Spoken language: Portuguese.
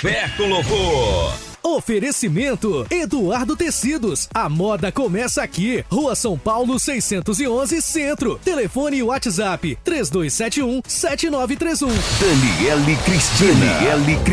Café com Louvor. Oferecimento Eduardo Tecidos. A moda começa aqui. Rua São Paulo 611 Centro. Telefone e WhatsApp 3271-7931. Daniele Cristina.